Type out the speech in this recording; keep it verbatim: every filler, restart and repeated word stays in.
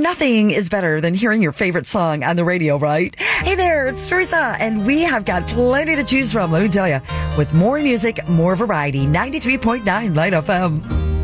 nothing is better than hearing your favorite song on the radio, right? Hey there, it's Teresa, and we have got plenty to choose from, let me tell you. With more music, more variety, ninety-three point nine Light F M.